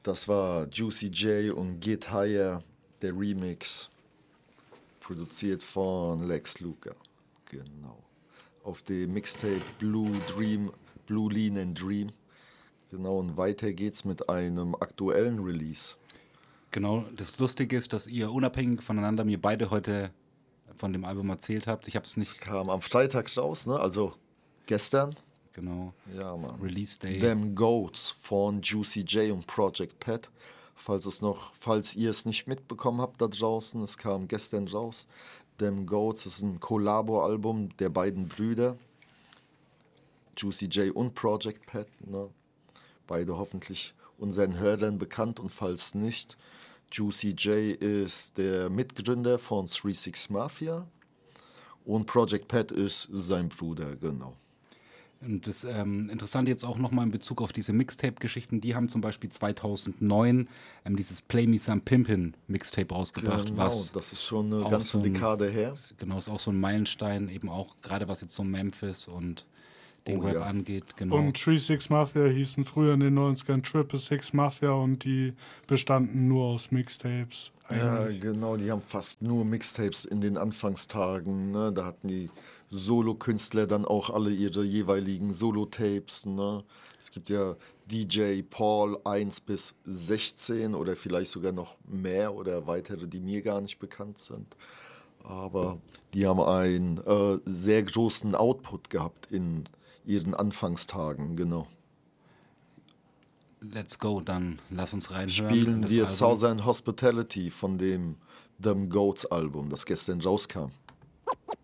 Das war Juicy J und Get Higher, der Remix, produziert von Lex Luger. Genau. Auf dem Mixtape Blue Lean and Dream. Genau, und weiter geht's mit einem aktuellen Release. Genau, das Lustige ist, dass ihr unabhängig voneinander mir beide heute von dem Album erzählt habt. Ich habe es Es nicht, kam am Freitag raus, ne? Also gestern. genau, Ja, Mann. Release Day. Them Goats von Juicy J und Project Pat. Falls ihr es nicht mitbekommen habt da draußen, es kam gestern raus. Them Goats ist ein Collabo-Album der beiden Brüder, Juicy J und Project Pat. Ne? Beide hoffentlich unseren Hörern bekannt, und falls nicht, Juicy J ist der Mitgründer von 3-6 Mafia und Project Pat ist sein Bruder, genau. Und das Interessante jetzt auch nochmal in Bezug auf diese Mixtape-Geschichten, die haben zum Beispiel 2009 dieses Play Me Some Pimpin' Mixtape rausgebracht, Genau, was das ist schon eine auch ganze so ein, Dekade her. genau, ist auch so ein Meilenstein, eben auch gerade was jetzt so Memphis und den Oh Rap ja. angeht, genau. Und 3-6 Mafia hießen früher in den 90ern 666 Mafia und die bestanden nur aus Mixtapes. Ja, Eigentlich. genau, die haben fast nur Mixtapes in den Anfangstagen. Ne? Da hatten die Solo-Künstler dann auch alle ihre jeweiligen Solo-Tapes. Ne? Es gibt ja DJ Paul 1 bis 16 oder vielleicht sogar noch mehr oder weitere, die mir gar nicht bekannt sind. Aber die haben einen sehr großen Output gehabt in ihren Anfangstagen, genau. Let's go, dann lass uns reinhören. in Spielen das wir Album. Southern Hospitality von dem Them Goats Album, das gestern rauskam.